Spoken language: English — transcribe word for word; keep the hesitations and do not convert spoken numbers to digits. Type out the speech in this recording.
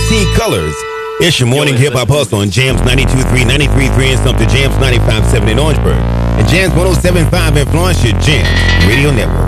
T Colors. It's your morning hip-hop hustle on Jams ninety-two point three, ninety-three point three in Sumter, Jams ninety-five point seven in Orangeburg, and Jams one oh seven point five in Florence, your Jams Radio Network.